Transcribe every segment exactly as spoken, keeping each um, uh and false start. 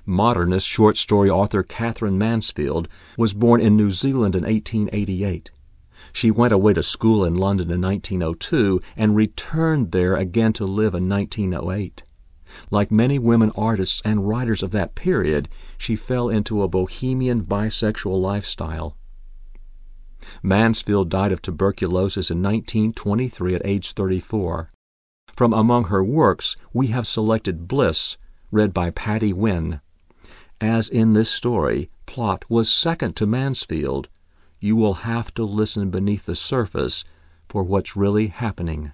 Modernist short story author Catherine Mansfield was born in New Zealand in eighteen eighty-eight. She went away to school in London in nineteen oh two and returned there again to live in nineteen oh eight. Like many women artists and writers of that period, she fell into a bohemian bisexual lifestyle. Mansfield died of tuberculosis in nineteen twenty-three at age thirty-four. From among her works, we have selected Bliss, read by Patty Wynne. As in this story, plot was second to Mansfield. You will have to listen beneath the surface for what's really happening.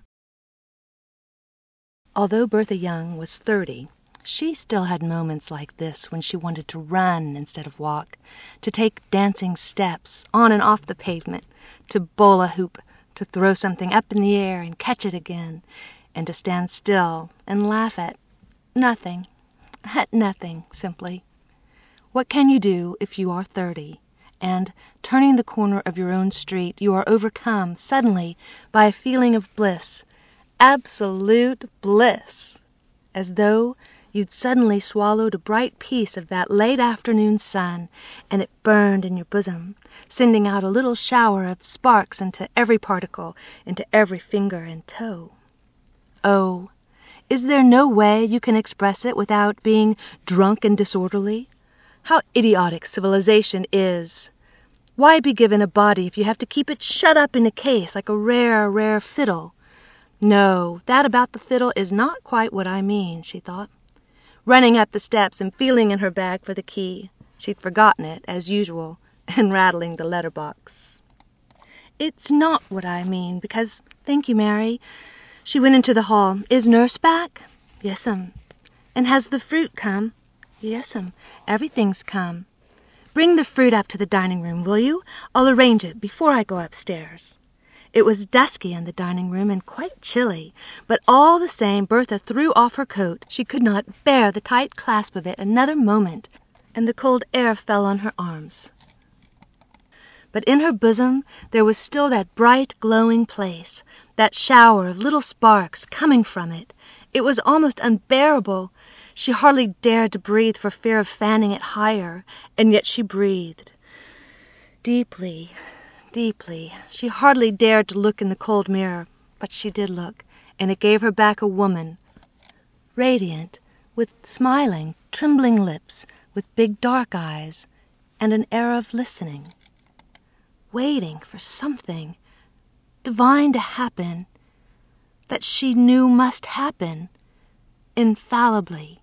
Although Bertha Young was thirty, she still had moments like this when she wanted to run instead of walk, to take dancing steps on and off the pavement, to bowl a hoop, to throw something up in the air and catch it again, and to stand still and laugh at nothing, at nothing, simply. What can you do if you are thirty, and, turning the corner of your own street, you are overcome suddenly by a feeling of bliss, absolute bliss, as though you'd suddenly swallowed a bright piece of that late afternoon sun, and it burned in your bosom, sending out a little shower of sparks into every particle, into every finger and toe. Oh, is there no way you can express it without being drunk and disorderly? How idiotic civilization is! Why be given a body if you have to keep it shut up in a case like a rare, rare fiddle? No, that about the fiddle is not quite what I mean, she thought. Running up the steps and feeling in her bag for the key. She'd forgotten it, as usual, and rattling the letterbox. It's not what I mean, because, thank you, Mary. She went into the hall. Is Nurse back? Yes'm. And has the fruit come? Yes'm. Everything's come. Bring the fruit up to the dining room, will you? I'll arrange it before I go upstairs. It was dusky in the dining room and quite chilly, but all the same Bertha threw off her coat. She could not bear the tight clasp of it another moment, and the cold air fell on her arms. But in her bosom there was still that bright, glowing place, that shower of little sparks coming from it. It was almost unbearable. She hardly dared to breathe for fear of fanning it higher, and yet she breathed. Deeply, deeply. She hardly dared to look in the cold mirror, but she did look, and it gave her back a woman, radiant, with smiling, trembling lips, with big dark eyes, and an air of listening, waiting for something divine to happen, that she knew must happen, infallibly.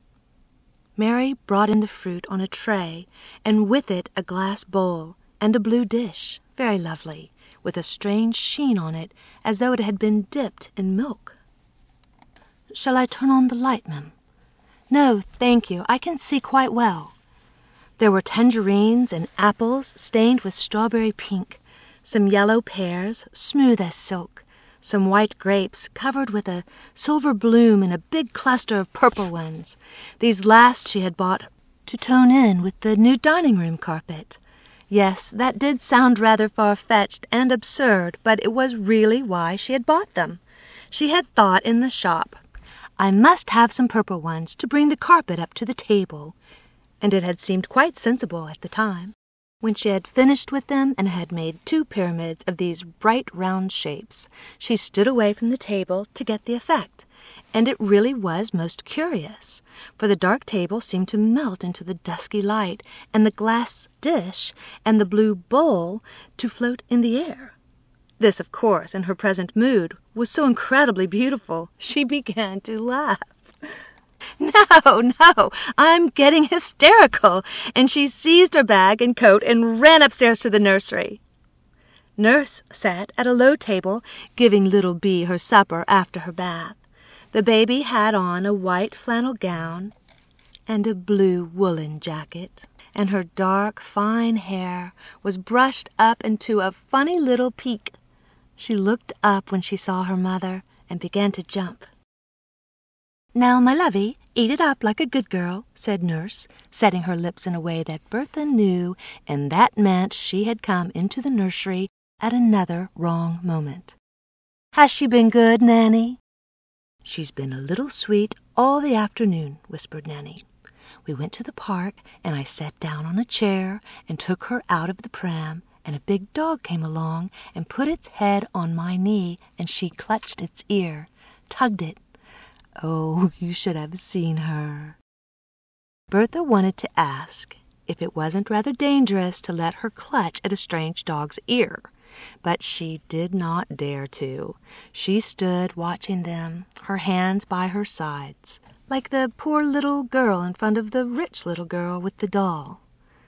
Mary brought in the fruit on a tray, and with it a glass bowl, and a blue dish, very lovely, with a strange sheen on it, as though it had been dipped in milk. Shall I turn on the light, ma'am? No, thank you, I can see quite well. There were tangerines and apples stained with strawberry pink, some yellow pears, smooth as silk, some white grapes covered with a silver bloom, and a big cluster of purple ones. These last she had bought to tone in with the new dining-room carpet. Yes, that did sound rather far-fetched and absurd, but it was really why she had bought them. She had thought in the shop, I must have some purple ones to bring the carpet up to the table, and it had seemed quite sensible at the time. When she had finished with them and had made two pyramids of these bright round shapes, she stood away from the table to get the effect, and it really was most curious, for the dark table seemed to melt into the dusky light, and the glass dish and the blue bowl to float in the air. This, of course, in her present mood, was so incredibly beautiful, she began to laugh. No, no, I'm getting hysterical, and she seized her bag and coat and ran upstairs to the nursery. Nurse sat at a low table, giving little Bee her supper after her bath. The baby had on a white flannel gown and a blue woolen jacket, and her dark, fine hair was brushed up into a funny little peak. She looked up when she saw her mother and began to jump. Now, my lovey, eat it up like a good girl, said Nurse, setting her lips in a way that Bertha knew, and that meant she had come into the nursery at another wrong moment. Has she been good, Nanny? She's been a little sweet all the afternoon, whispered Nanny. We went to the park, and I sat down on a chair and took her out of the pram, and a big dog came along and put its head on my knee, and she clutched its ear, tugged it. Oh, you should have seen her. Bertha wanted to ask if it wasn't rather dangerous to let her clutch at a strange dog's ear, but she did not dare to. She stood watching them, her hands by her sides, like the poor little girl in front of the rich little girl with the doll.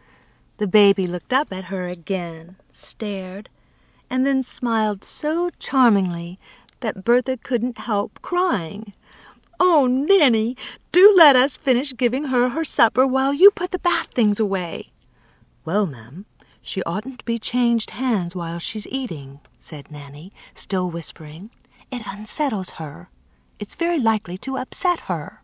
The baby looked up at her again, stared, and then smiled so charmingly that Bertha couldn't help crying. "Oh, Nanny, do let us finish giving her her supper while you put the bath things away." "Well, ma'am, she oughtn't to be changed hands while she's eating," said Nanny, still whispering. "It unsettles her. It's very likely to upset her."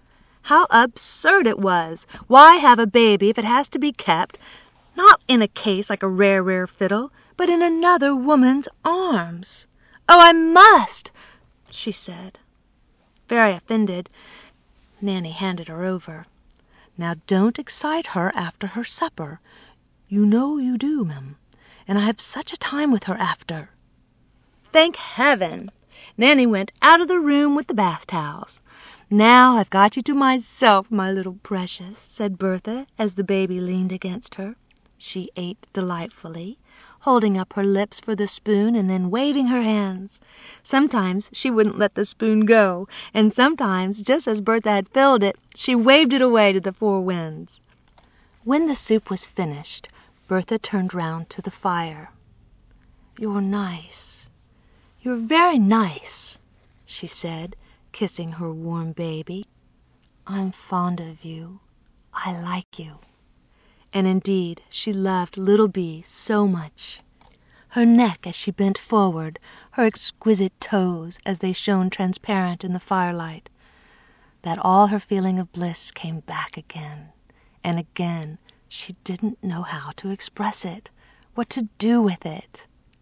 How absurd it was! Why have a baby if it has to be kept, not in a case like a rare, rare fiddle, but in another woman's arms? "Oh, I must," she said. Very offended, Nanny handed her over. "Now don't excite her after her supper. You know you do, ma'am, and I have such a time with her after." Thank heaven! Nanny went out of the room with the bath towels. "Now I've got you to myself, my little precious," said Bertha as the baby leaned against her. She ate delightfully, holding up her lips for the spoon and then waving her hands. Sometimes she wouldn't let the spoon go, and sometimes, just as Bertha had filled it, she waved it away to the four winds. When the soup was finished, Bertha turned round to the fire. "You're nice. You're very nice," she said, kissing her warm baby. "I'm fond of you. I like you." And indeed she loved little Bee so much. Her neck as she bent forward, her exquisite toes as they shone transparent in the firelight, that all her feeling of bliss came back again, and again she didn't know how to express it, what to do with it.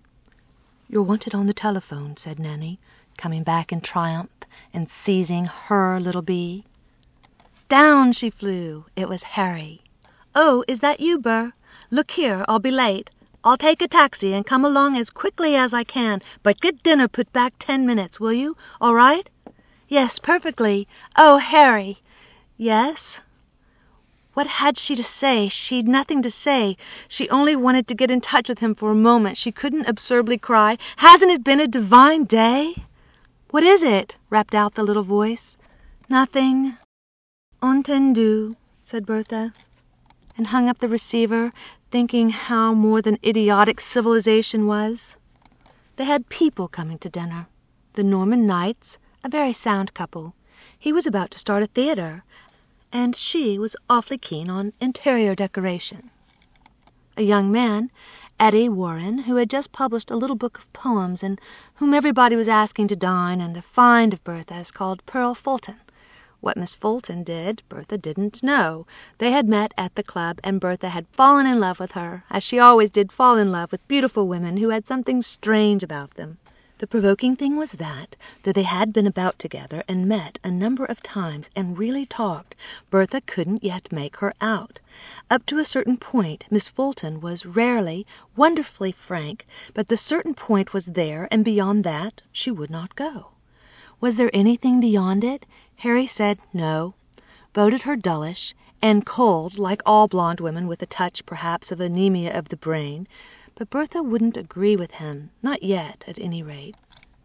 "You're wanted on the telephone," said Nanny, coming back in triumph and seizing her little Bee. Down she flew. It was Harry. "Oh, is that you, Burr? Look here, I'll be late. I'll take a taxi and come along as quickly as I can, but get dinner put back ten minutes, will you? All right?" "Yes, perfectly. Oh, Harry." "Yes?" What had she to say? She'd nothing to say. She only wanted to get in touch with him for a moment. She couldn't absurdly cry, "Hasn't it been a divine day?" "What is it?" rapped out the little voice. "Nothing." "Entendu," said Bertha, and hung up the receiver, thinking how more than idiotic civilization was. They had people coming to dinner. The Norman Knights, a very sound couple. He was about to start a theater, and she was awfully keen on interior decoration. A young man, Eddie Warren, who had just published a little book of poems, and whom everybody was asking to dine, and a find of Bertha's called Pearl Fulton. What Miss Fulton did, Bertha didn't know. They had met at the club, and Bertha had fallen in love with her, as she always did fall in love with beautiful women who had something strange about them. The provoking thing was that, though they had been about together and met a number of times and really talked, Bertha couldn't yet make her out. Up to a certain point, Miss Fulton was rarely, wonderfully frank, but the certain point was there, and beyond that she would not go. Was there anything beyond it? Harry said no, voted her dullish, and cold, like all blonde women, with a touch, perhaps, of anemia of the brain. But Bertha wouldn't agree with him, not yet, at any rate.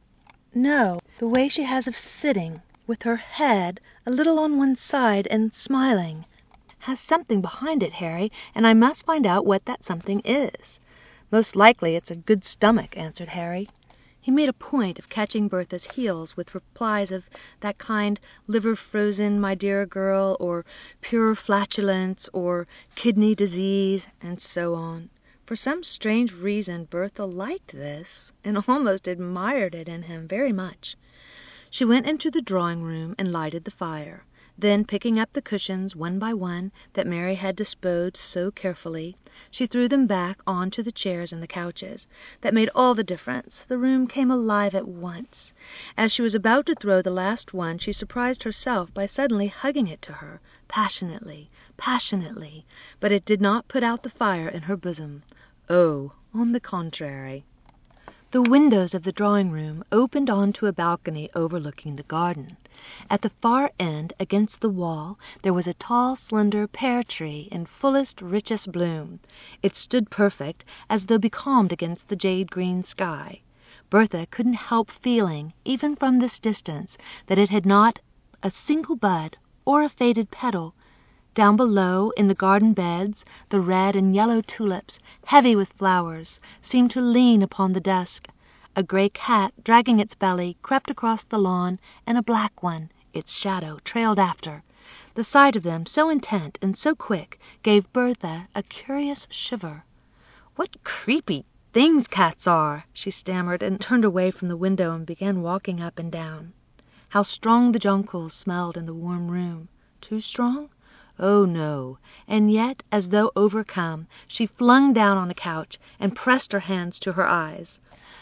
No, the way she has of sitting, with her head a little on one side and smiling, has something behind it, Harry, and I must find out what that something is. Most likely it's a good stomach, answered Harry. He made a point of catching Bertha's heels with replies of that kind, liver frozen, my dear girl, or pure flatulence, or kidney disease, and so on. For some strange reason Bertha liked this, and almost admired it in him very much. She went into the drawing-room and lighted the fire. Then, picking up the cushions one by one that Mary had disposed so carefully, she threw them back on to the chairs and the couches. That made all the difference. The room came alive at once. As she was about to throw the last one, she surprised herself by suddenly hugging it to her, passionately, passionately, but it did not put out the fire in her bosom. Oh, on the contrary. The windows of the drawing-room opened onto a balcony overlooking the garden. At the far end, against the wall, there was a tall, slender pear-tree in fullest, richest bloom. It stood perfect, as though becalmed against the jade-green sky. Bertha couldn't help feeling, even from this distance, that it had not a single bud or a faded petal. Down below, in the garden beds, the red and yellow tulips, heavy with flowers, seemed to lean upon the dusk. A gray cat, dragging its belly, crept across the lawn, and a black one, its shadow, trailed after. The sight of them, so intent and so quick, gave Bertha a curious shiver. "What creepy things cats are!" she stammered, and turned away from the window and began walking up and down. How strong the jonquils smelled in the warm room! Too strong? Oh, no, and yet, as though overcome, she flung down on a couch and pressed her hands to her eyes.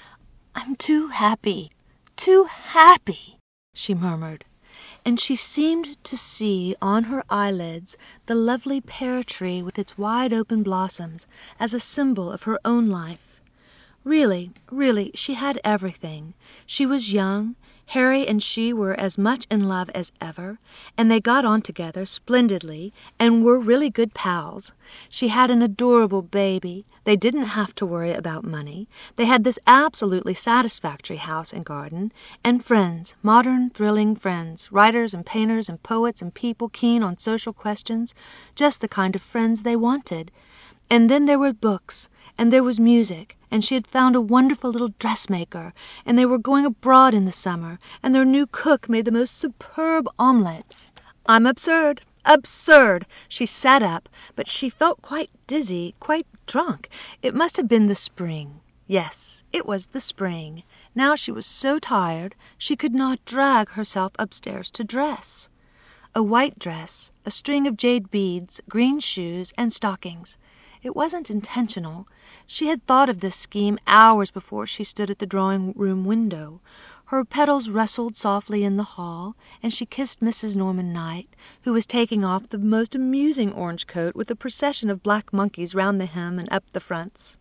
"I'm too happy, too happy," she murmured, and she seemed to see on her eyelids the lovely pear-tree with its wide-open blossoms as a symbol of her own life. Really, really, she had everything. She was young. Harry and she were as much in love as ever, and they got on together splendidly and were really good pals. She had an adorable baby. They didn't have to worry about money. They had this absolutely satisfactory house and garden, and friends, modern, thrilling friends, writers and painters and poets and people keen on social questions, just the kind of friends they wanted. And then there were books, and there was music, and she had found a wonderful little dressmaker, and they were going abroad in the summer, and their new cook made the most superb omelettes. I'm absurd, absurd! She sat up, but she felt quite dizzy, quite drunk. It must have been the spring. Yes, it was the spring. Now she was so tired she could not drag herself upstairs to dress. A white dress, a string of jade beads, green shoes, and stockings. It wasn't intentional. She had thought of this scheme hours before she stood at the drawing-room window. Her petals rustled softly in the hall, and she kissed Missus Norman Knight, who was taking off the most amusing orange coat with a procession of black monkeys round the hem and up the fronts.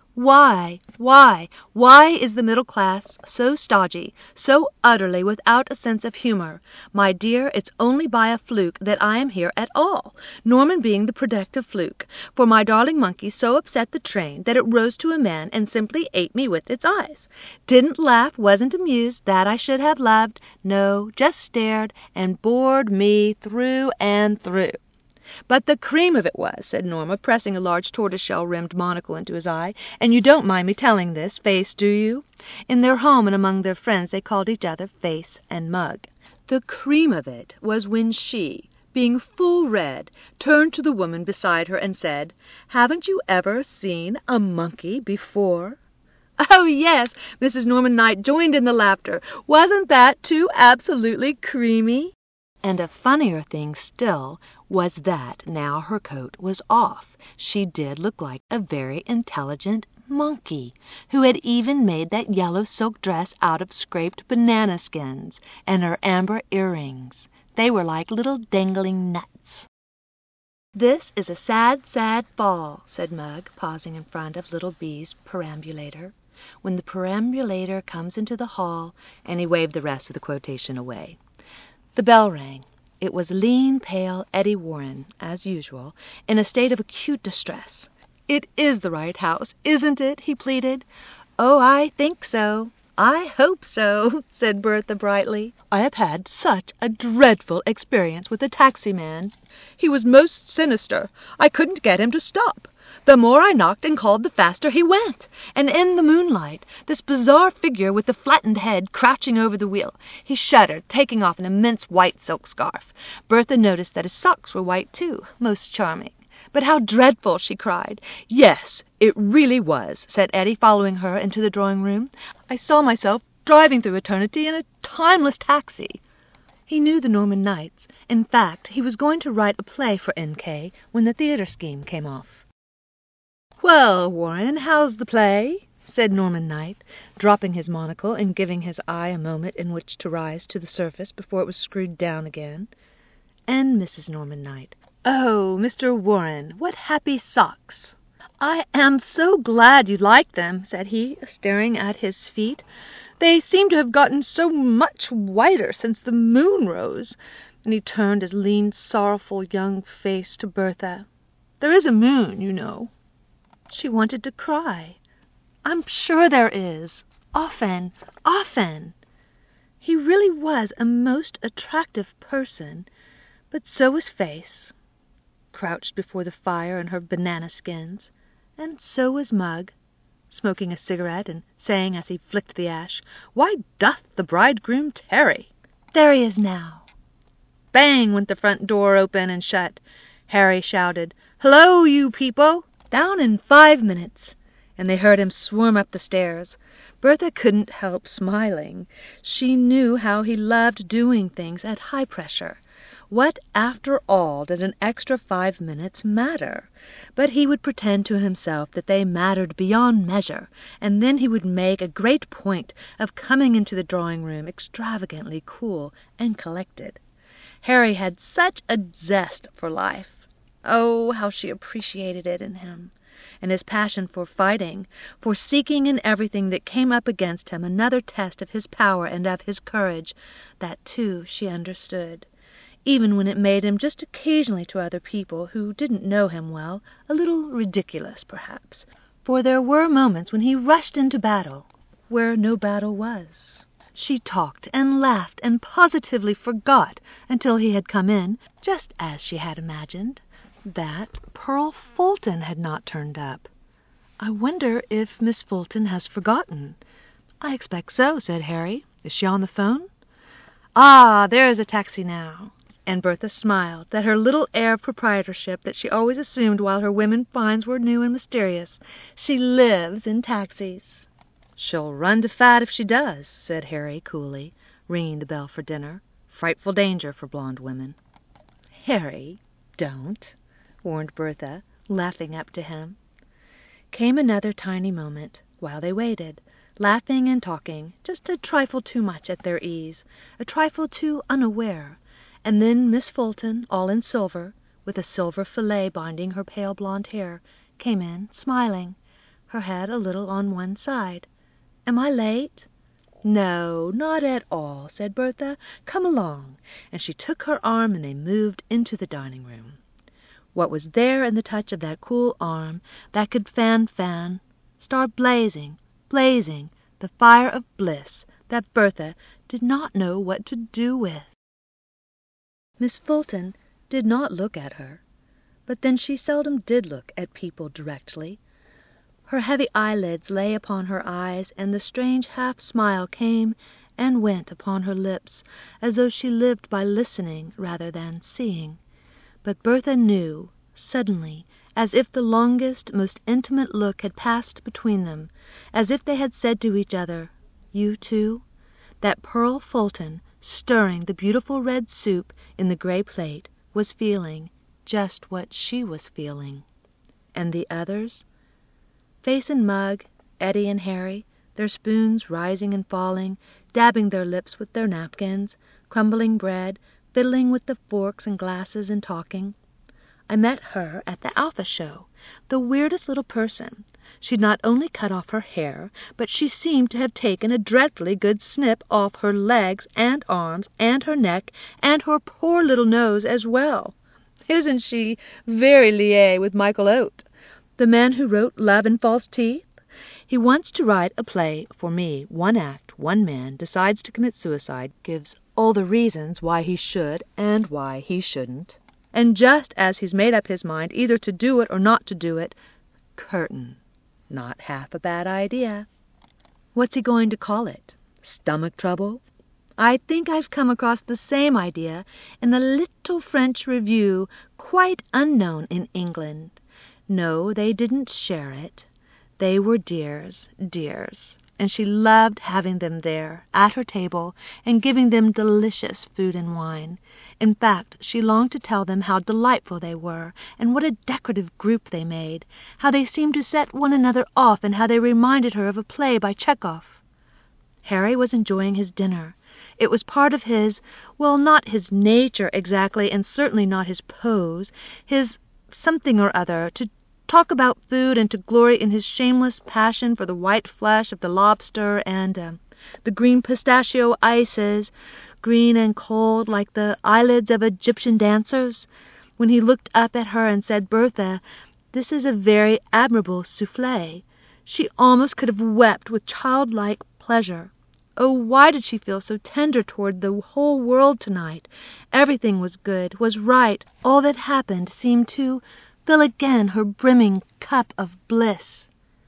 Why, why, why is the middle class so stodgy, so utterly without a sense of humor? My dear, it's only by a fluke that I am here at all, Norman being the protective fluke, for my darling monkey so upset the train that it rose to a man and simply ate me with its eyes. Didn't laugh, wasn't amused, that I should have loved, no, just stared and bored me through and through. But the cream of it was, said Norma, pressing a large tortoiseshell-rimmed monocle into his eye, and you don't mind me telling this, Face, do you? In their home and among their friends they called each other Face and Mug. The cream of it was when she, being full red, turned to the woman beside her and said, "Haven't you ever seen a monkey before?" Oh, yes, Missus Norman Knight joined in the laughter. Wasn't that too absolutely creamy? And a funnier thing still was that now her coat was off, she did look like a very intelligent monkey, who had even made that yellow silk dress out of scraped banana skins, and her amber earrings. They were like little dangling nuts. "This is a sad, sad fall," said Mug, pausing in front of Little Bee's perambulator. "When the perambulator comes into the hall," and he waved the rest of the quotation away. The bell rang. It was lean, pale Eddie Warren, as usual, in a state of acute distress. "It is the right house, isn't it?" he pleaded. "Oh, I think so. I hope so," said Bertha brightly. "I have had such a dreadful experience with the taxi-man. He was most sinister. I couldn't get him to stop. The more I knocked and called, the faster he went. And in the moonlight, this bizarre figure with the flattened head crouching over the wheel. He shuddered, taking off an immense white silk scarf. Bertha noticed that his socks were white, too. Most charming. But how dreadful!" she cried. "Yes, it really was," said Eddie, following her into the drawing-room. "I saw myself driving through eternity in a timeless taxi." He knew the Norman Knights. In fact, he was going to write a play for N K when the theater scheme came off. "Well, Warren, how's the play?" said Norman Knight, dropping his monocle and giving his eye a moment in which to rise to the surface before it was screwed down again. And Missus Norman Knight, "Oh, Mister Warren, what happy socks!" "I am so glad you like them," said he, staring at his feet. "They seem to have gotten so much whiter since the moon rose." And he turned his lean, sorrowful young face to Bertha. "There is a moon, you know." She wanted to cry. "I'm sure there is. Often, often." He really was a most attractive person, but so was Face, crouched before the fire in her banana skins, and so was Mug, smoking a cigarette and saying as he flicked the ash, "Why doth the bridegroom tarry?" "There he is now." Bang went the front door open and shut. Harry shouted, "Hello, you people! Down in five minutes!" And they heard him swarm up the stairs. Bertha couldn't help smiling. She knew how he loved doing things at high pressure. What, after all, did an extra five minutes matter? But he would pretend to himself that they mattered beyond measure, and then he would make a great point of coming into the drawing-room extravagantly cool and collected. Harry had such a zest for life. Oh, how she appreciated it in him! And his passion for fighting, for seeking in everything that came up against him another test of his power and of his courage, that, too, she understood, even when it made him just occasionally to other people who didn't know him well, a little ridiculous, perhaps, for there were moments when he rushed into battle where no battle was. She talked and laughed and positively forgot, until he had come in, just as she had imagined, that Pearl Fulton had not turned up. "I wonder if Miss Fulton has forgotten." "I expect so," said Harry. "Is she on the phone?" "Ah, there is a taxi now." And Bertha smiled, that her little air of proprietorship that she always assumed while her women finds were new and mysterious. "She lives in taxis." "She'll run to fat if she does," said Harry coolly, ringing the bell for dinner. Frightful danger for blonde women. "Harry, don't," warned Bertha, laughing up to him. Came another tiny moment, while they waited, laughing and talking, just a trifle too much at their ease, a trifle too unaware, and then Miss Fulton, all in silver, with a silver fillet binding her pale blonde hair, came in, smiling, her head a little on one side. "Am I late?" "No, not at all," said Bertha. "Come along." And she took her arm, and they moved into the dining-room. What was there in the touch of that cool arm that could fan, fan, start blazing, blazing, the fire of bliss that Bertha did not know what to do with? Miss Fulton did not look at her, but then she seldom did look at people directly. Her heavy eyelids lay upon her eyes, and the strange half-smile came and went upon her lips, as though she lived by listening rather than seeing. But Bertha knew, suddenly, as if the longest, most intimate look had passed between them, as if they had said to each other, "You too?" that Pearl Fulton, stirring the beautiful red soup in the gray plate, was feeling just what she was feeling. And the others? Face and Mug, Eddie and Harry, their spoons rising and falling, dabbing their lips with their napkins, crumbling bread, fiddling with the forks and glasses and talking. I met her at the Alpha show, the weirdest little person. She'd not only cut off her hair, but she seemed to have taken a dreadfully good snip off her legs and arms and her neck and her poor little nose as well. Isn't she very lié with Michael Oates, the man who wrote Love and False Teeth? He wants to write a play for me. One act, one man decides to commit suicide, gives all the reasons why he should and why he shouldn't, and just as he's made up his mind either to do it or not to do it, curtain. Not half a bad idea. What's he going to call it? Stomach Trouble? I think I've come across the same idea in a little French review quite unknown in England. No, they didn't share it. They were dears, dears. and she loved having them there, at her table, and giving them delicious food and wine. In fact, she longed to tell them how delightful they were, and what a decorative group they made, how they seemed to set one another off, and how they reminded her of a play by Chekhov. Harry was enjoying his dinner. It was part of his, well, not his nature exactly, and certainly not his pose, his something or other, to talk about food and to glory in his shameless passion for the white flesh of the lobster and uh, the green pistachio ices, green and cold like the eyelids of Egyptian dancers. When he looked up at her and said, "Bertha, this is a very admirable souffle," she almost could have wept with childlike pleasure. Oh, why did she feel so tender toward the whole world tonight? Everything was good, was right. All that happened seemed to fill again her brimming cup of bliss.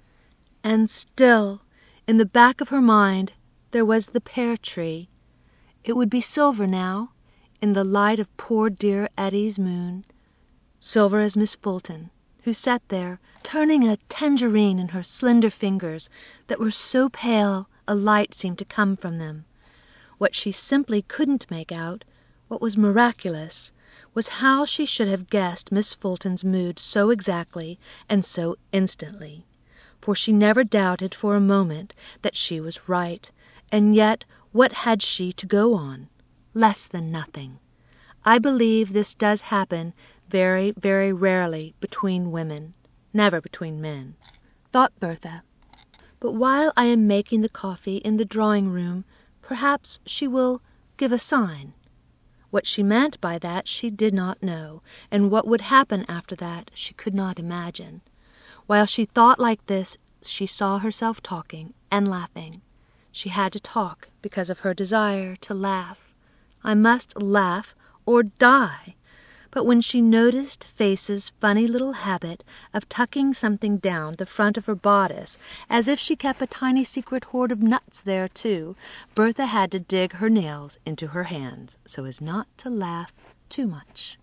And still, in the back of her mind, there was the pear tree. It would be silver now, in the light of poor dear Eddie's moon. Silver as Miss Fulton, who sat there, turning a tangerine in her slender fingers that were so pale a light seemed to come from them. What she simply couldn't make out, what was miraculous, was how she should have guessed Miss Fulton's mood so exactly and so instantly, for she never doubted for a moment that she was right, and yet what had she to go on? Less than nothing. I believe this does happen very, very rarely between women, never between men, thought Bertha. But while I am making the coffee in the drawing-room, perhaps she will give a sign. What she meant by that she did not know, and what would happen after that she could not imagine. While she thought like this, she saw herself talking and laughing. She had to talk because of her desire to laugh. I must laugh or die. But when she noticed Face's funny little habit of tucking something down the front of her bodice, as if she kept a tiny secret hoard of nuts there, too, Bertha had to dig her nails into her hands so as not to laugh too much.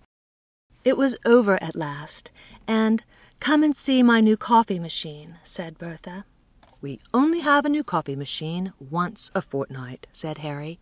It was over at last, and "Come and see my new coffee machine," said Bertha. "We only have a new coffee machine once a fortnight," said Harry.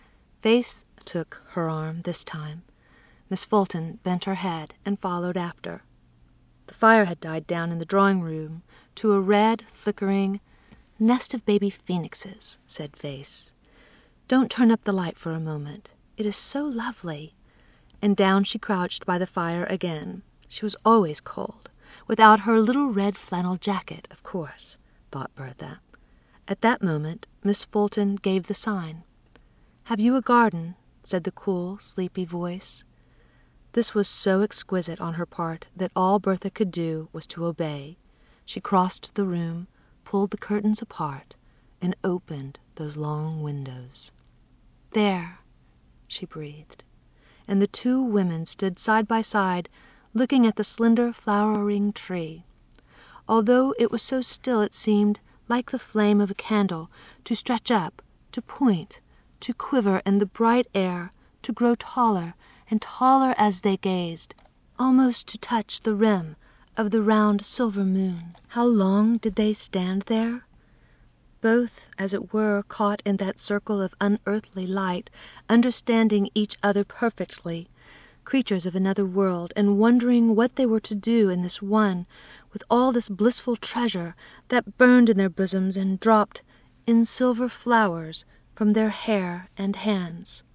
Face took her arm this time. Miss Fulton bent her head and followed after. The fire had died down in the drawing-room to a red, flickering nest of baby phoenixes, said Face. "Don't turn up the light for a moment. It is so lovely." And down she crouched by the fire again. She was always cold, without her little red flannel jacket, of course, thought Bertha. At that moment Miss Fulton gave the sign. "Have you a garden?" said the cool, sleepy voice. This was so exquisite on her part that all Bertha could do was to obey. She crossed the room, pulled the curtains apart, and opened those long windows. "There," she breathed, and the two women stood side by side, looking at the slender flowering tree. Although it was so still, it seemed, like the flame of a candle, to stretch up, to point, to quiver in the bright air, to grow taller and taller as they gazed, almost to touch the rim of the round silver moon. How long did they stand there? Both, as it were, caught in that circle of unearthly light, understanding each other perfectly, creatures of another world, and wondering what they were to do in this one, with all this blissful treasure that burned in their bosoms and dropped in silver flowers from their hair and hands.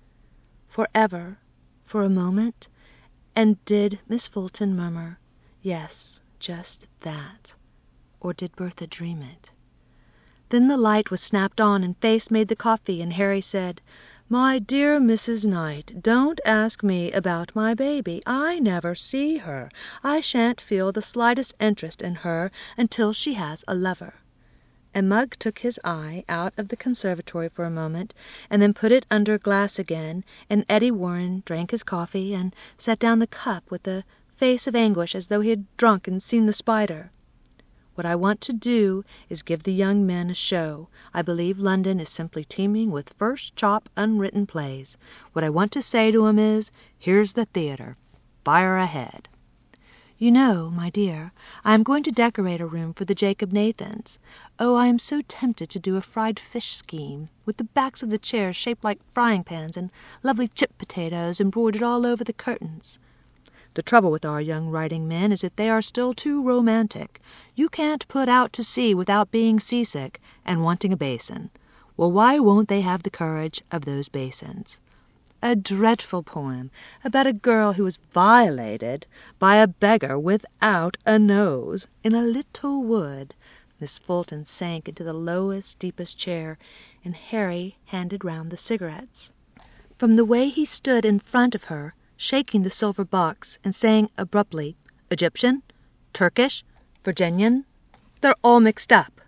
Forever, for a moment, and did Miss Fulton murmur, "Yes, just that," or did Bertha dream it? Then the light was snapped on, and Face made the coffee, and Harry said, "My dear Missus Knight, don't ask me about my baby. I never see her. I shan't feel the slightest interest in her until she has a lover." And Mugg took his eye out of the conservatory for a moment, and then put it under glass again, and Eddie Warren drank his coffee, and set down the cup with a face of anguish as though he had drunk and seen the spider. "What I want to do is give the young men a show. I believe London is simply teeming with first-chop unwritten plays. What I want to say to 'em is, here's the theater. Fire ahead." "You know, my dear, I am going to decorate a room for the Jacob Nathans. Oh, I am so tempted to do a fried fish scheme, with the backs of the chairs shaped like frying pans and lovely chip potatoes embroidered all over the curtains. The trouble with our young writing men is that they are still too romantic. You can't put out to sea without being seasick and wanting a basin. Well, why won't they have the courage of those basins? A dreadful poem about a girl who was violated by a beggar without a nose in a little wood." Miss Fulton sank into the lowest, deepest chair, and Harry handed round the cigarettes. From the way he stood in front of her, shaking the silver box and saying abruptly, "Egyptian, Turkish, Virginian, they're all mixed up."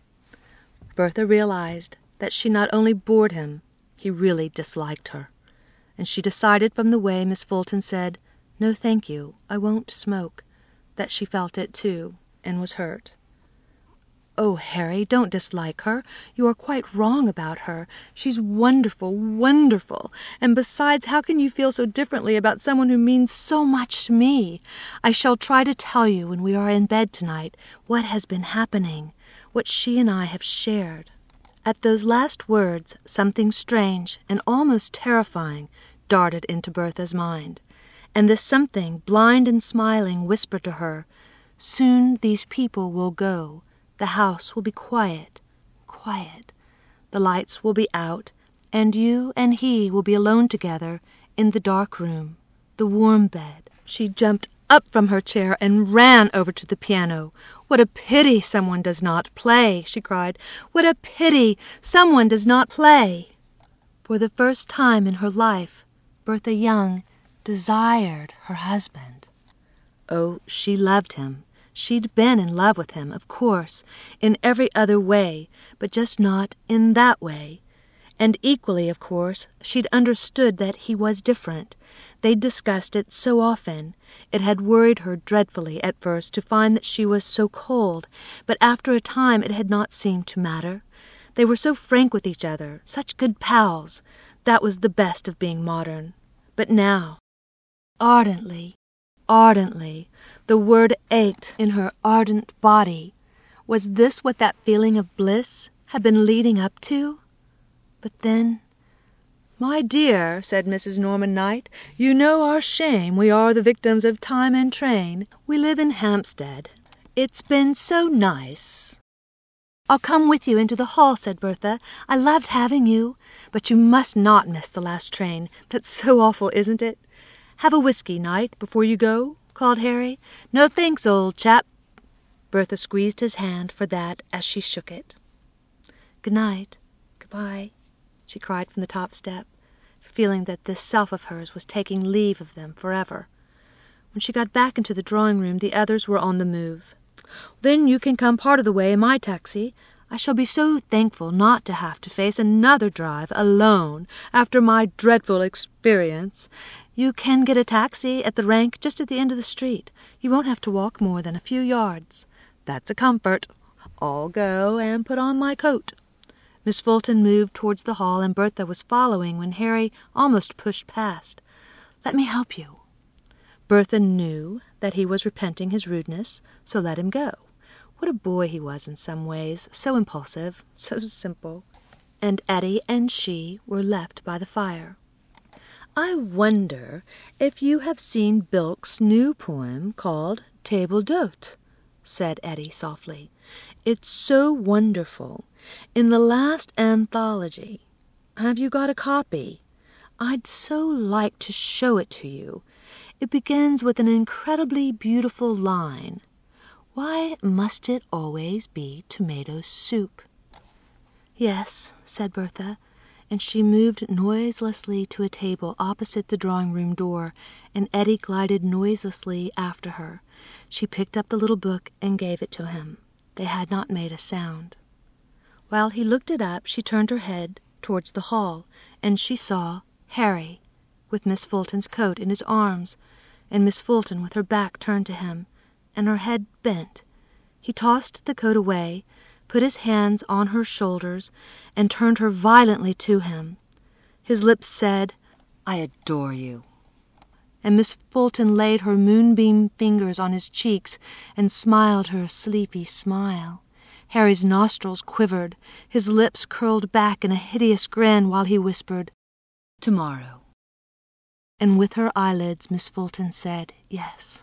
Bertha realized that she not only bored him, he really disliked her. And she decided from the way Miss Fulton said, "No, thank you, I won't smoke," that she felt it too, and was hurt. "Oh, Harry, don't dislike her. You are quite wrong about her. She's wonderful, wonderful. And besides, how can you feel so differently about someone who means so much to me? I shall try to tell you when we are in bed tonight what has been happening, what she and I have shared." At those last words, something strange and almost terrifying darted into Bertha's mind, and this something, blind and smiling, whispered to her, "Soon these people will go. The house will be quiet, quiet. The lights will be out, and you and he will be alone together in the dark room, the warm bed." She jumped up from her chair and ran over to the piano. "What a pity someone does not play!" she cried. "What a pity someone does not play!" For the first time in her life, Bertha Young desired her husband. Oh, she loved him. She'd been in love with him, of course, in every other way, but just not in that way. And equally, of course, she'd understood that he was different. They'd discussed it so often. It had worried her dreadfully at first to find that she was so cold, but after a time it had not seemed to matter. They were so frank with each other, such good pals. That was the best of being modern. But now, ardently, ardently, the word ached in her ardent body. Was this what that feeling of bliss had been leading up to? But then, "My dear," said Missus Norman Knight, "you know our shame. We are the victims of time and train. We live in Hampstead. It's been so nice." "I'll come with you into the hall," said Bertha. "I loved having you. But you must not miss the last train. That's so awful, isn't it?" "Have a whiskey, Knight, before you go?" called Harry. "No, thanks, old chap." Bertha squeezed his hand for that as she shook it. "Good night. Good-bye," she cried from the top step, feeling that this self of hers was taking leave of them forever. When she got back into the drawing-room, the others were on the move. "Then you can come part of the way in my taxi. I shall be so thankful not to have to face another drive alone after my dreadful experience. You can get a taxi at the rank just at the end of the street. You won't have to walk more than a few yards. That's a comfort. I'll go and put on my coat." Miss Fulton moved towards the hall, and Bertha was following when Harry almost pushed past. "Let me help you." Bertha knew that he was repenting his rudeness, so let him go. What a boy he was in some ways, so impulsive, so simple. And Eddie and she were left by the fire. "I wonder if you have seen Bilk's new poem called Table d'Hôte," said Eddie softly. "It's so wonderful. In the last anthology. Have you got a copy? I'd so like to show it to you. It begins with an incredibly beautiful line. 'Why must it always be tomato soup?'" "Yes," said Bertha, and she moved noiselessly to a table opposite the drawing-room door, and Eddie glided noiselessly after her. She picked up the little book and gave it to him. They had not made a sound. While he looked it up, she turned her head towards the hall, and she saw Harry, with Miss Fulton's coat in his arms, and Miss Fulton with her back turned to him, and her head bent. He tossed the coat away, put his hands on her shoulders, and turned her violently to him. His lips said, "I adore you." and Miss Fulton laid her moonbeam fingers on his cheeks and smiled her sleepy smile. Harry's nostrils quivered, his lips curled back in a hideous grin while he whispered, "Tomorrow." And with her eyelids Miss Fulton said, "Yes."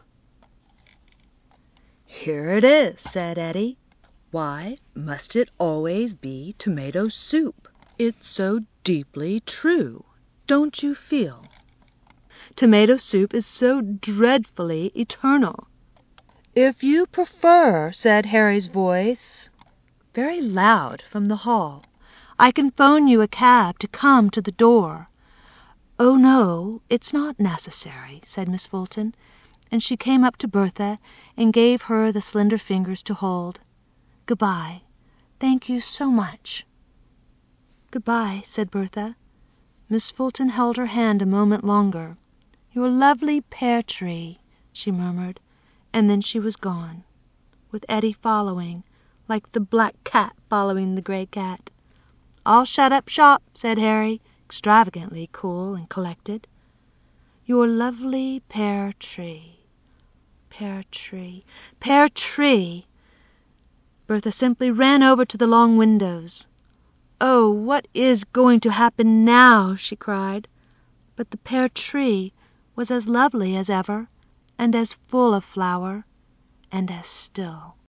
"Here it is," said Eddie. "Why must it always be tomato soup? It's so deeply true, don't you feel? Tomato soup is so dreadfully eternal." "If you prefer," said Harry's voice, very loud from the hall, "I can phone you a cab to come to the door." "Oh, no, it's not necessary," said Miss Fulton, and she came up to Bertha and gave her the slender fingers to hold. "Goodbye. Thank you so much." "Goodbye," said Bertha. Miss Fulton held her hand a moment longer. "Your lovely pear tree," she murmured, and then she was gone, with Eddie following, like the black cat following the gray cat. "I'll shut up shop," said Harry, extravagantly cool and collected. "Your lovely pear tree, pear tree, pear tree." Bertha simply ran over to the long windows. "Oh, what is going to happen now?" she cried. But the pear tree was as lovely as ever, and as full of flower, and as still.